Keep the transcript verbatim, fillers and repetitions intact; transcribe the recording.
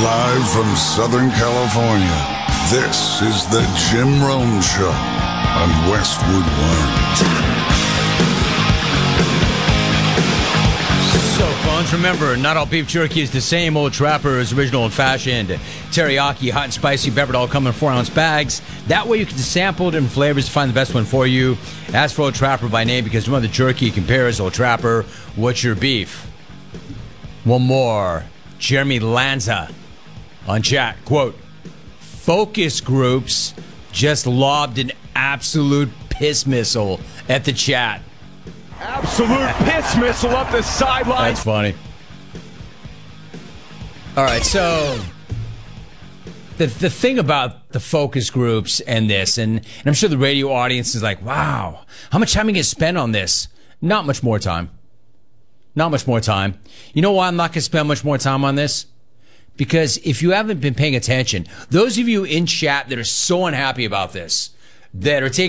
Live from Southern California, this is the Jim Rome Show on Westwood One. So, phones, remember, not all beef jerky is the same. Old Trapper's original old-fashioned teriyaki, hot and spicy peppered, all come in four-ounce bags. That way you can sample different flavors to find the best one for you. Ask for Old Trapper by name because no other jerky compares. Old Trapper, what's your beef? One more. Jeremy Lanza on chat, quote, focus groups just lobbed an absolute piss missile at the chat. Absolute piss missile up the sideline. That's funny. All right, so the the thing about the focus groups and this, and, and I'm sure the radio audience is like, wow, how much time are you going to spend on this? Not much more time. Not much more time. You know why I'm not going to spend much more time on this? Because if you haven't been paying attention, those of you in chat that are so unhappy about this, that are taking